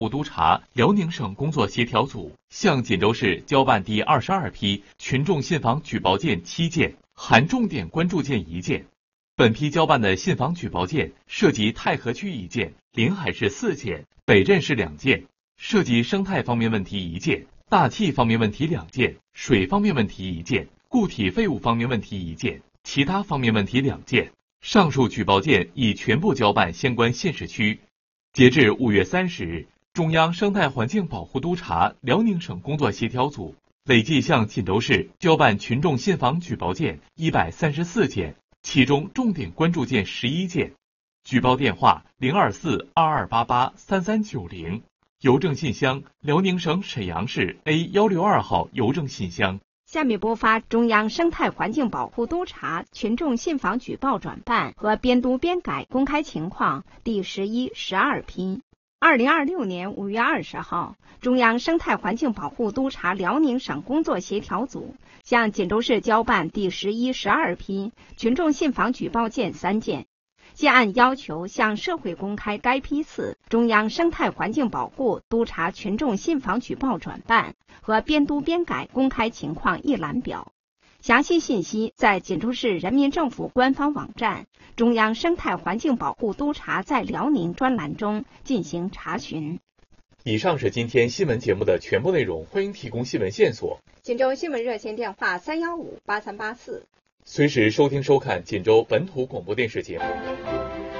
护督察辽宁省工作协调组向锦州市交办第22批群众信访举报件7件，含重点关注件1件。本批交办的信访举报件涉及太和区1件、临海市4件、北镇市2件，涉及生态方面问题1件、大气方面问题2件、水方面问题1件、固体废物方面问题1件，其他方面问题2件。上述举报件已全部交办相关县市区。截至5月30日，中央生态环境保护督察辽宁省工作协调组累计向锦州市交办群众信访举报件134件，其中重点关注件11件。举报电话02422883390，邮政信箱辽宁省沈阳市 A162号邮政信箱。 下面播发中央生态环境保护督察群众信访举报转办和编读编改公开情况第11、12批。2026年5月20号，中央生态环境保护督察辽宁省工作协调组向锦州市交办第11、12批群众信访举报件3件，现按要求向社会公开该批次中央生态环境保护督察群众信访举报转办和编读编改公开情况一览表。详细信息在锦州市人民政府官方网站中央生态环境保护督察在辽宁专栏中进行查询。 以上是今天新闻节目的全部内容，欢迎提供新闻线索。 锦州新闻热线电话3158384， 随时收听收看锦州本土广播电视节目。